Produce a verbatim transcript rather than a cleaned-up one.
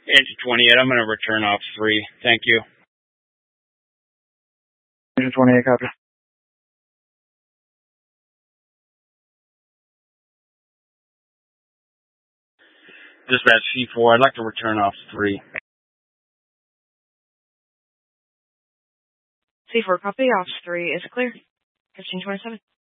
Engine twenty-eight, I'm going to return off three. Thank you. Engine twenty-eight, copy. Dispatch C four, I'd like to return off three. C four, copy. Ops three is clear. fifteen twenty-seven.